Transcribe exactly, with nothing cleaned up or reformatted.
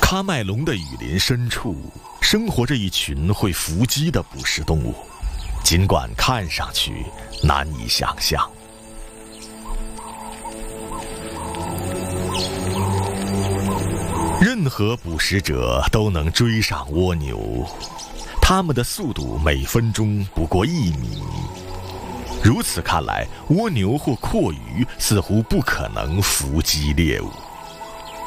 喀麦隆的雨林深处生活着一群会伏击的捕食动物，尽管看上去难以想象。任何捕食者都能追上蜗牛，它们的速度每分钟不过一米。如此看来，蜗牛或阔鱼似乎不可能伏击猎物。